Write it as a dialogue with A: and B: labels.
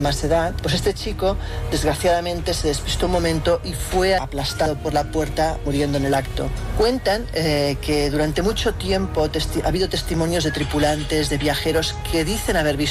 A: más edad, pues este chico desgraciadamente se despistó un momento y fue aplastado por la puerta, muriendo en el acto. Cuentan que durante mucho tiempo ha habido testimonios de tripulantes, de viajeros que dicen haber visto